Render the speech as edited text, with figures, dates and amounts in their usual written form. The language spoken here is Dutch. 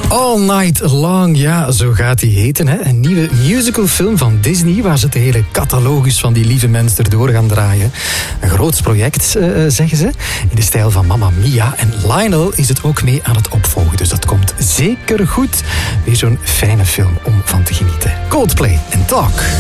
All Night Long, ja, zo gaat die heten. Hè? Een nieuwe musicalfilm van Disney, waar ze de hele catalogus van die lieve mensen erdoor gaan draaien. Een groots project, zeggen ze, in de stijl van Mamma Mia. En Lionel is het ook mee aan het opvolgen, dus dat komt zeker goed. Weer zo'n fijne film om van te genieten. Coldplay en Talk.